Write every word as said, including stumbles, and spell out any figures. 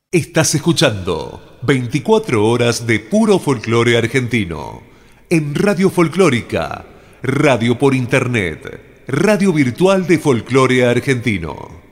Estás escuchando veinticuatro horas de puro folclore argentino en Radio Folclórica, radio por internet, radio virtual de folclore argentino.